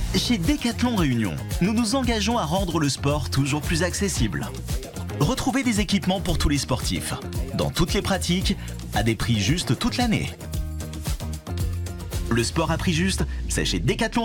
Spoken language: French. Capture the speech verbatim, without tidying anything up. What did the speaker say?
Chez Decathlon Réunion, nous nous engageons à rendre le sport toujours plus accessible. Retrouvez des équipements pour tous les sportifs, dans toutes les pratiques, à des prix justes toute l'année. Le sport à prix juste, c'est chez Decathlon